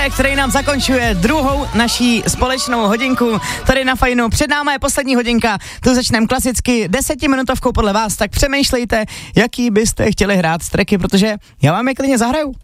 track, který nám zakončuje druhou naší společnou hodinku tady na Fajnu. Před náma je poslední hodinka, tu začneme klasicky 10minutovkou podle vás, tak přemýšlejte, jaký byste chtěli hrát z tracky, protože já vám je klidně zahraju.